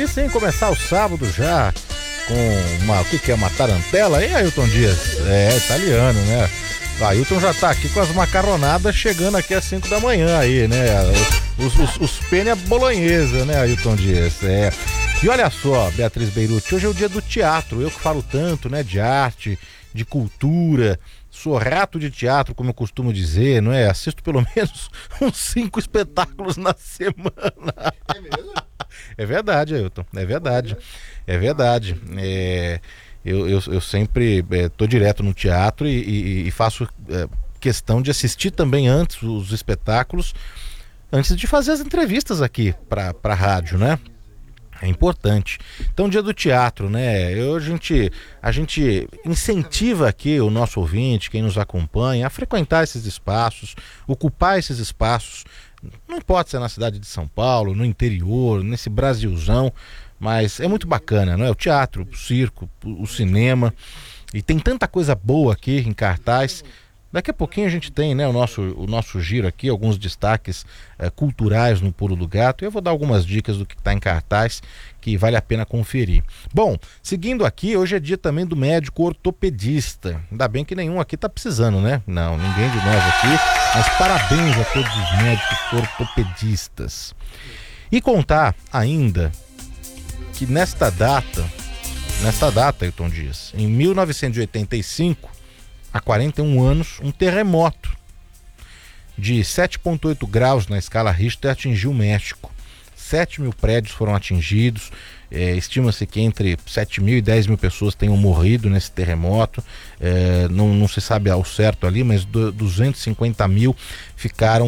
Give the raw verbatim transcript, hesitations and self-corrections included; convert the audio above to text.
sim, começar o sábado já com uma, o que que é, uma tarantela, hein, Ailton Dias? É, italiano, né? O Ailton já tá aqui com as macaronadas chegando aqui às cinco da manhã aí, né? Os, os, os pênia bolonhesa, né, Ailton Dias? É. E olha só, Beatriz Beirute, hoje é o dia do teatro, eu que falo tanto, né, de arte, de cultura, sou rato de teatro, como eu costumo dizer, não é? Assisto pelo menos uns cinco espetáculos na semana. É mesmo? É verdade, Ailton, é verdade, é verdade. É, eu, eu, eu sempre estou é, direto no teatro e, e, e faço é, questão de assistir também antes os espetáculos, antes de fazer as entrevistas aqui para a rádio, né? É importante. Então, dia do teatro, né? Eu, a, gente, a gente incentiva aqui o nosso ouvinte, quem nos acompanha, a frequentar esses espaços, ocupar esses espaços. Não importa se é na cidade de São Paulo, no interior, nesse Brasilzão, mas é muito bacana, não é? O teatro, o circo, o cinema, e tem tanta coisa boa aqui em cartaz. Daqui a pouquinho a gente tem, né, o nosso, o nosso giro aqui, alguns destaques eh, culturais no Pulo do Gato. Eu vou dar algumas dicas do que está em cartaz que vale a pena conferir. Bom, seguindo aqui, hoje é dia também do médico ortopedista. Ainda bem que nenhum aqui está precisando, né? Não, ninguém de nós aqui, mas parabéns a todos os médicos ortopedistas. E contar ainda que nesta data, nesta data, Ailton Dias, em mil novecentos e oitenta e cinco, há quarenta e um anos, um terremoto de sete vírgula oito graus na escala Richter atingiu o México. sete mil prédios foram atingidos, é, estima-se que entre sete mil e dez mil pessoas tenham morrido nesse terremoto, é, não, não se sabe ao certo ali, mas duzentos e cinquenta mil ficaram